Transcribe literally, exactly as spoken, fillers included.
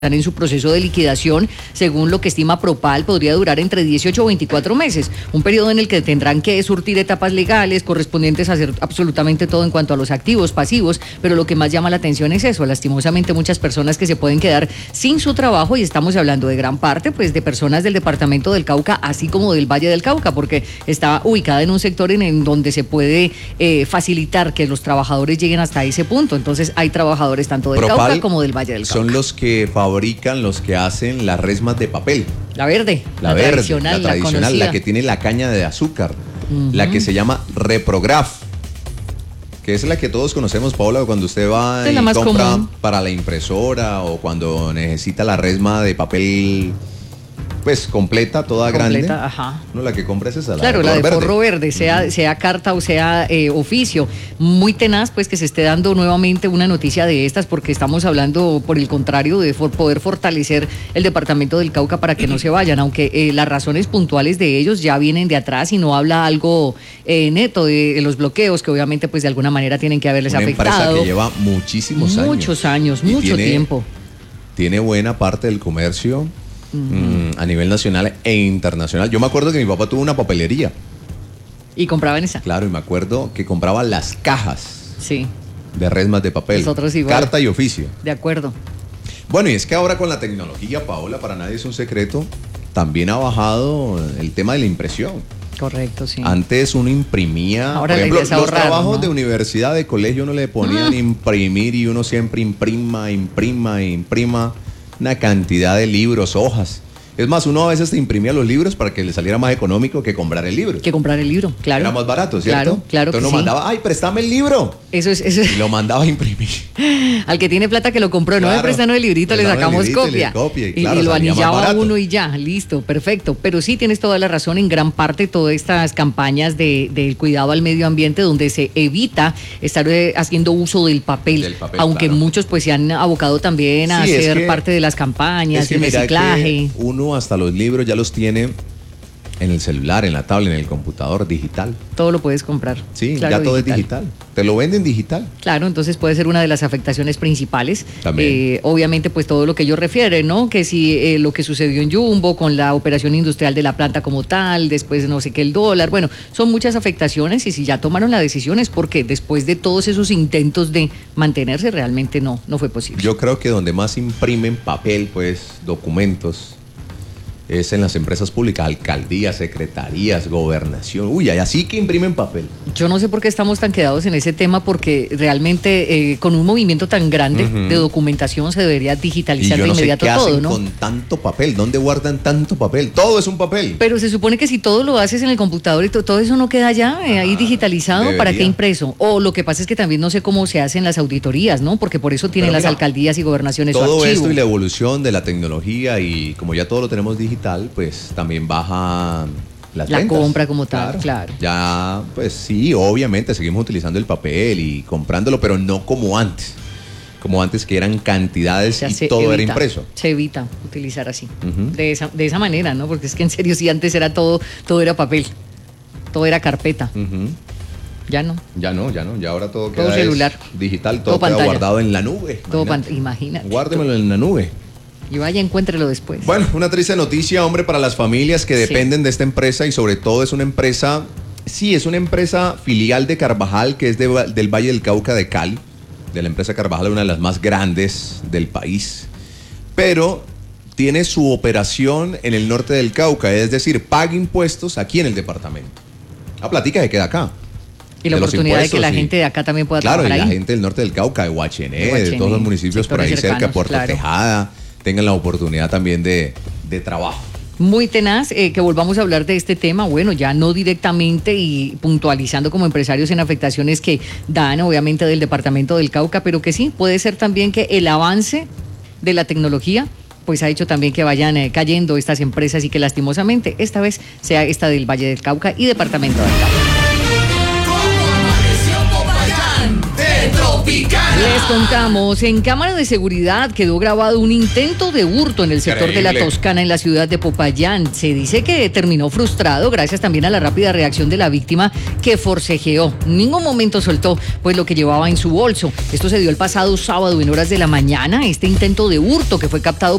están en su proceso de liquidación. Según lo que estima Propal, podría durar entre dieciocho o veinticuatro meses, un periodo en el que tendrán que surtir etapas legales correspondientes a hacer absolutamente todo en cuanto a los activos, pasivos, pero lo que más llama la atención es eso, lastimosamente muchas personas que se pueden quedar sin su trabajo, y estamos hablando de gran parte pues de personas del departamento del Cauca, así como del Valle del Cauca, porque está ubicada en un sector en, en donde se puede eh, facilitar que los trabajadores lleguen hasta ese punto. Entonces hay trabajadores tanto del Propal Cauca como del Valle del Cauca. Son los que fabrican, los que hacen las resmas de papel. La verde, la, la verde, tradicional, la tradicional, la, la que tiene la caña de azúcar, uh-huh. la que se llama Reprograph, que es la que todos conocemos, Paola, cuando usted va es y la compra común. Para la impresora o cuando necesita la resma de papel, pues completa, toda completa, grande. Ajá. No, la que compra es esa, la claro, de la de verde. forro verde, sea, uh-huh. sea carta o sea eh, oficio. Muy tenaz, pues, que se esté dando nuevamente una noticia de estas, porque estamos hablando, por el contrario, de for- poder fortalecer el departamento del Cauca para que no se vayan, aunque eh, las razones puntuales de ellos ya vienen de atrás y no habla algo eh, neto de, de los bloqueos, que obviamente, pues, de alguna manera tienen que haberles una afectado. Una empresa que lleva muchísimos años. Muchos años, y mucho tiene, tiempo. Tiene buena parte del comercio. Uh-huh. Mm, a nivel nacional e internacional. Yo me acuerdo que mi papá tuvo una papelería. ¿Y compraba en esa? Claro, y me acuerdo que compraba las cajas sí. de resmas de papel. Nosotros igual. Carta y oficio. De acuerdo. Bueno, y es que ahora con la tecnología, Paola, para nadie es un secreto, también ha bajado el tema de la impresión. Correcto, sí. Antes uno imprimía, ahora por ejemplo, los ahorrar, trabajos ¿no? de universidad, de colegio, uno le ponían ah. imprimir y uno siempre imprima, imprima, imprima una cantidad de libros, hojas. Es más, uno a veces te imprimía los libros para que le saliera más económico que comprar el libro. Que comprar el libro, claro. Era más barato, ¿cierto? Claro, claro. Entonces que uno sí. mandaba, ay, préstame el libro. Eso es, eso es. Y lo mandaba a imprimir. Al que tiene plata que lo compró, claro, no me prestan el librito, le sacamos librito, copia. Le copia y, y, claro, y lo anillaba uno y ya, ya, listo, perfecto. Pero sí tienes toda la razón, en gran parte todas estas campañas de, del cuidado al medio ambiente, donde se evita estar eh, haciendo uso del papel, del papel aunque claro. muchos pues se han abocado también a sí, hacer que, parte de las campañas, es que el reciclaje. Uno hasta los libros ya los tiene en el celular, en la tablet, en el computador, digital. Todo lo puedes comprar. Sí, claro, ya todo digital. es digital. Te lo venden digital. Claro, entonces puede ser una de las afectaciones principales. También. Eh, obviamente, pues todo lo que ellos refieren, ¿no? Que si eh, lo que sucedió en Jumbo con la operación industrial de la planta como tal, después no sé qué el dólar, bueno, son muchas afectaciones, y si ya tomaron la decisión es porque después de todos esos intentos de mantenerse, realmente no, no fue posible. Yo creo que donde más imprimen papel, pues, documentos, es en las empresas públicas, alcaldías, secretarías, gobernación. Uy, así que imprimen papel. Yo no sé por qué estamos tan quedados en ese tema, porque realmente eh, con un movimiento tan grande uh-huh. de documentación se debería digitalizar y yo de no inmediato sé qué todo, hacen ¿no? con tanto papel, ¿dónde guardan tanto papel? Todo es un papel. Pero se supone que si todo lo haces en el computador y to- todo eso no queda ya eh, ahí digitalizado, debería. ¿para qué impreso? O lo que pasa es que también no sé cómo se hacen las auditorías, ¿no? Porque por eso tienen Pero las mira, alcaldías y gobernaciones su todo archivo. esto y la evolución de la tecnología, y como ya todo lo tenemos digital, pues también baja las la ventas. compra como tal, claro. claro. Ya, pues sí, obviamente seguimos utilizando el papel y comprándolo, pero no como antes. Como antes, que eran cantidades O sea, y todo evita, era impreso. Se evita utilizar así, Uh-huh. de esa, de esa manera, ¿no? Porque es que en serio, sí, antes era todo, todo era papel, todo era carpeta. Uh-huh. Ya no. Ya no, ya no, ya ahora todo, Todo queda celular. digital, todo, Todo queda pantalla. guardado en la nube. Todo Imagínate. pan- imagínate. Guárdemelo en la nube. Y vaya, encuéntrelo después. Bueno, una triste noticia, hombre, para las familias que Sí. dependen de esta empresa, y sobre todo es una empresa, sí, es una empresa filial de Carvajal, que es de, del Valle del Cauca de Cali, de la empresa Carvajal, una de las más grandes del país, pero tiene su operación en el norte del Cauca, es decir, paga impuestos aquí en el departamento. La platica se queda acá. Y la de los oportunidad de que la impuestos, y- gente de acá también pueda Claro, y trabajar la ahí. gente del norte del Cauca, de Guachené, de, De Guachené, todos los municipios por ahí sectores cerca, cercanos, Puerto claro. Tejada, tengan la oportunidad también de, de trabajo. Muy tenaz, eh, que volvamos a hablar de este tema, bueno, ya no directamente y puntualizando como empresarios en afectaciones que dan obviamente del departamento del Cauca, pero que sí, puede ser también que el avance de la tecnología pues ha hecho también que vayan eh, cayendo estas empresas, y que lastimosamente esta vez sea esta del Valle del Cauca y departamento del Cauca. ¿Cómo amaneció Popayán? De Tropical Les contamos, en cámara de seguridad quedó grabado un intento de hurto en el sector Increíble. de la Toscana, en la ciudad de Popayán. Se dice que terminó frustrado gracias también a la rápida reacción de la víctima, que forcejeó. En ningún momento soltó pues lo que llevaba en su bolso. Esto se dio el pasado sábado en horas de la mañana, este intento de hurto que fue captado